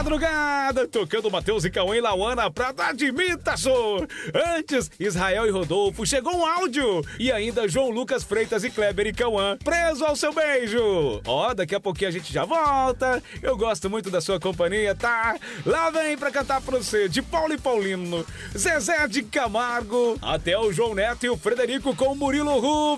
madrugada, tocando Matheus e Cauã e Lauana pra dar de imitação. Antes, Israel e Rodolfo, chegou um áudio. E ainda João Lucas Freitas e Kleber e Cauã, preso ao seu beijo. Ó, daqui a pouquinho a gente já volta. Eu gosto muito da sua companhia, tá? Lá vem pra cantar pra você, de Paulo e Paulino, Zezé de Camargo, até o João Neto e o Frederico com o Murilo Ruf.